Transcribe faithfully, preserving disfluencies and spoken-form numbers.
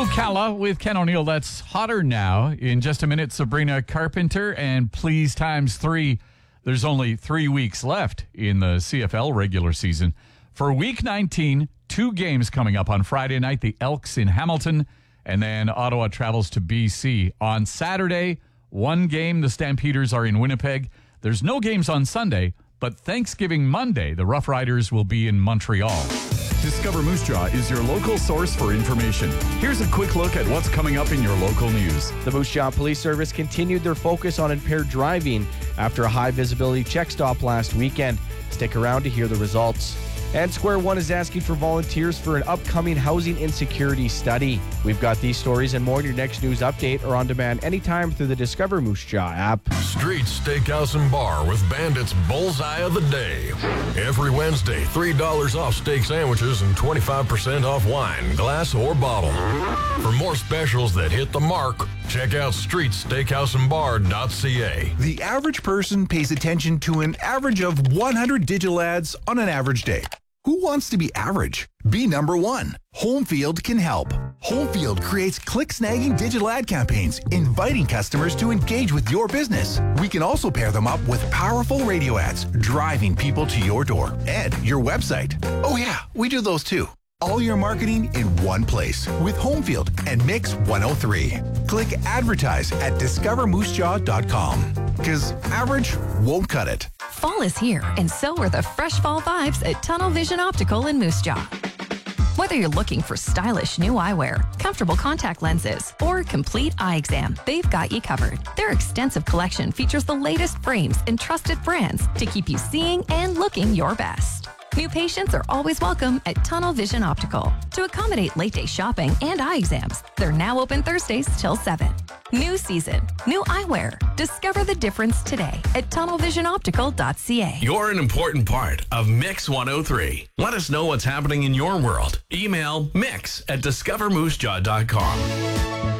Ocala with Ken O'Neill. That's hotter now. In just a minute, Sabrina Carpenter. And please times three. There's only three weeks left in the C F L regular season. For week nineteen, two games coming up on Friday night. The Elks in Hamilton. And then Ottawa travels to B C. On Saturday, one game. The Stampeders are in Winnipeg. There's no games on Sunday. But Thanksgiving Monday, the Rough Riders will be in Montreal. Discover Moose Jaw is your local source for information. Here's a quick look at what's coming up in your local news. The Moose Jaw Police Service continued their focus on impaired driving after a high-visibility check stop last weekend. Stick around to hear the results. And Square One is asking for volunteers for an upcoming housing insecurity study. We've got these stories and more in your next news update or on demand anytime through the Discover Moose Jaw app. Street Steakhouse and Bar with Bandit's Bullseye of the Day. Every Wednesday, three dollars off steak sandwiches and twenty-five percent off wine, glass or bottle. For more specials that hit the mark, check out street steakhouse and bar dot c a. The average person pays attention to an average of one hundred digital ads on an average day. Who wants to be average? Be number one. Homefield can help. Homefield creates click-snagging digital ad campaigns, inviting customers to engage with your business. We can also pair them up with powerful radio ads, driving people to your door and your website. Oh yeah, we do those too. All your marketing in one place with Homefield and Mix one oh three. Click advertise at discover moose jaw dot com. Because average won't cut it. Fall is here, and so are the fresh fall vibes at Tunnel Vision Optical in Moose Jaw. Whether you're looking for stylish new eyewear, comfortable contact lenses, or complete eye exam, they've got you covered. Their extensive collection features the latest frames and trusted brands to keep you seeing and looking your best. New patients are always welcome at Tunnel Vision Optical. To accommodate late day shopping and eye exams, they're now open Thursdays till seven. New season, new eyewear. Discover the difference today at tunnel vision optical dot c a. You're an important part of Mix one oh three. Let us know what's happening in your world. Email mix at discover moose jaw dot com.